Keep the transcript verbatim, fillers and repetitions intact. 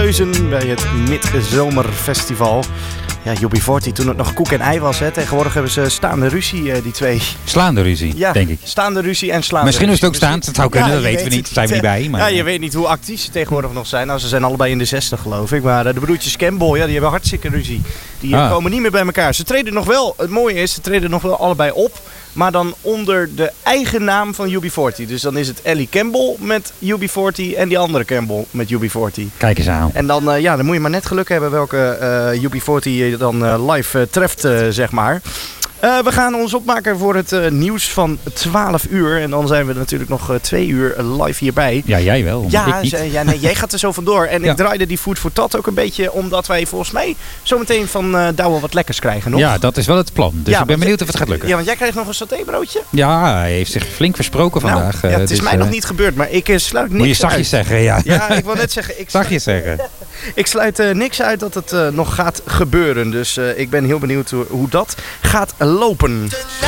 Teuzen bij het Midzomerfestival. Ja, U B veertig toen het nog koek en ei was. Hè. Tegenwoordig hebben ze staande ruzie, die twee. Slaande ruzie, ja, denk ik. Staande ruzie en slaande Misschien is ruzie. het ook staand, dat zou kunnen, ja, dat weten we niet. Daar zijn we niet bij. Maar... Ja, je weet niet hoe actief ze tegenwoordig nog zijn. Nou, ze zijn allebei in de zestig, geloof ik. Maar de broertjes Campbell, ja, die hebben hartstikke ruzie. Die ah. komen niet meer bij elkaar. Ze treden nog wel, het mooie is, ze treden nog wel allebei op. Maar dan onder de eigen naam van U B veertig. Dus dan is het Ellie Campbell met U B veertig en die andere Campbell met U B veertig. Kijk eens aan. En dan, uh, ja, dan moet je maar net geluk hebben welke uh, U B veertig je dan uh, live uh, treft, uh, zeg maar. Uh, we gaan ons opmaken voor het uh, nieuws van twaalf uur. En dan zijn we natuurlijk nog uh, twee uur live hierbij. Ja, jij wel. Ja, ik niet. ja nee, jij gaat er zo vandoor. En ja. ik draaide die Food for Thought ook een beetje omdat wij volgens mij zometeen van uh, Douwe wat lekkers krijgen nog. Ja, dat is wel het plan. Dus ja, ik ben benieuwd of het gaat lukken. Ja, want jij krijgt nog een satébroodje. Ja, hij heeft zich flink versproken vandaag. Nou, ja, het is dus, mij uh, nog niet gebeurd, maar ik uh, sluit niks uit. Moet je zachtjes uit. zeggen, ja. Ja, ik wil net zeggen. Ik zachtjes zeggen. Ik sluit uh, niks uit dat het uh, nog gaat gebeuren. Dus uh, ik ben heel benieuwd hoe, hoe dat gaat lopen.